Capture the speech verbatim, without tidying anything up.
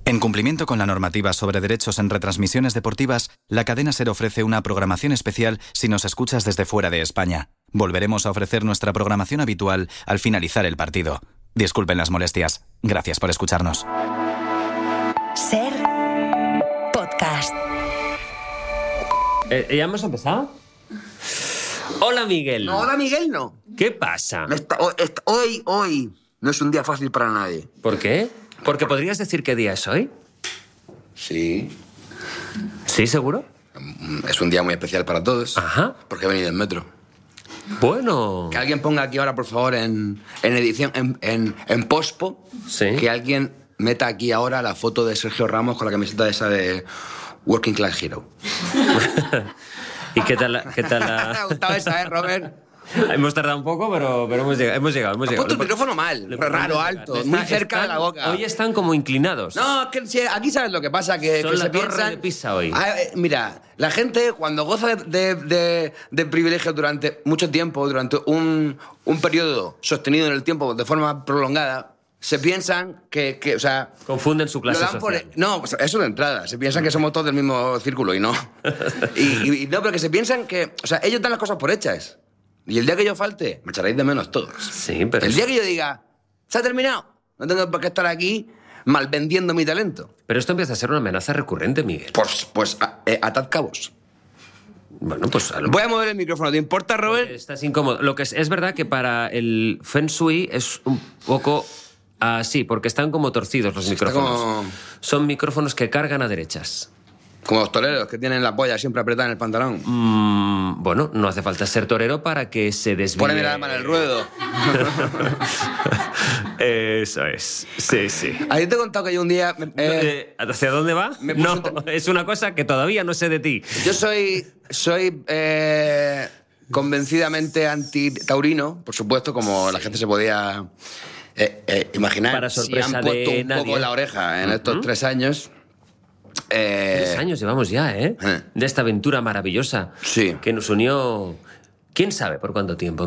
En cumplimiento con la normativa sobre derechos en retransmisiones deportivas, la cadena SER ofrece una programación especial si nos escuchas desde fuera de España. Volveremos a ofrecer nuestra programación habitual al finalizar el partido. Disculpen las molestias. Gracias por escucharnos. SER Podcast. Eh, ¿Ya hemos empezado? Hola, Miguel. No, hola, Miguel, no. ¿Qué pasa? Esta- hoy, esta- hoy, hoy no es un día fácil para nadie. ¿Por qué? Porque podrías decir qué día es hoy. Sí. ¿Sí, seguro? Es un día muy especial para todos. Ajá. Porque he venido en metro. Bueno. Que alguien ponga aquí ahora, por favor, en, en edición, en, en, en pospo, Sí. que alguien meta aquí ahora la foto de Sergio Ramos con la camiseta esa de Working Class Hero. ¿Y qué tal la...? Qué tal Me la... ha gustado esa, ¿eh, Robert? Hemos tardado un poco, pero, pero hemos llegado. Hemos llegado, hemos Has llegado. puesto el micrófono mal, Lo- raro, lo- alto, está- muy cerca están- de la boca. Hoy están como inclinados. No, es que si- aquí sabes lo que pasa, que, Son que la se torre piensan... de Pisa hoy. Ah, eh, mira, la gente cuando goza de, de, de, de privilegios durante mucho tiempo, durante un, un periodo sostenido en el tiempo de forma prolongada, se piensan que, que o sea... Confunden su clase lo dan por- social. no, pues eso de entrada. Se piensan que somos todos del mismo círculo y no. y, y- y no, pero que se piensan que... O sea, ellos dan las cosas por hechas. Y el día que yo falte, me echaréis de menos todos. Sí, pero... El día que yo diga, se ha terminado, no tengo por qué estar aquí malvendiendo mi talento. Pero esto empieza a ser una amenaza recurrente, Miguel. Pues, pues a- eh, atad cabos. Bueno, pues... A lo... Voy a mover el micrófono. ¿Te importa, Robert? Estás incómodo. Lo que es, es verdad que para el Feng Shui es un poco así, porque están como torcidos los micrófonos. como- Son micrófonos que cargan a derechas. Como los toreros que tienen la polla siempre apretada en el pantalón. Mm, bueno, no hace falta ser torero para que se desvíe. Ponen el arma en el ruedo. Eso es. Sí, sí. ¿A ti te he contado que yo un día... eh, Eh, ¿Hacia dónde va? me puse No, un es una cosa que todavía no sé de ti. yo soy... Soy... eh, convencidamente anti-taurino, por supuesto, como la gente se podía eh, eh, imaginar. Para sorpresa si han puesto de un nadie. poco la oreja en estos tres años. Eh, Tres años llevamos ya, ¿eh? eh. De esta aventura maravillosa Sí. que nos unió... ¿Quién sabe por cuánto tiempo?